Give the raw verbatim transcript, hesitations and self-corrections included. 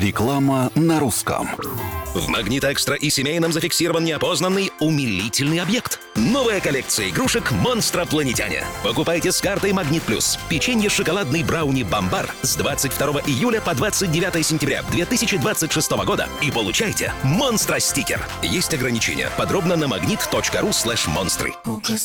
Реклама на русском. В «Магнит Экстра» и семейном зафиксирован неопознанный умилительный объект. Новая коллекция игрушек «Монстропланетяне». Покупайте с картой «Магнит Плюс». Печенье шоколадный брауни «Бомбар» с двадцать второго июля по двадцать девятое сентября две тысячи двадцать шестого года и получайте «Монстро-стикер». Есть ограничения. Подробно на магнит точка ру слэш монстры.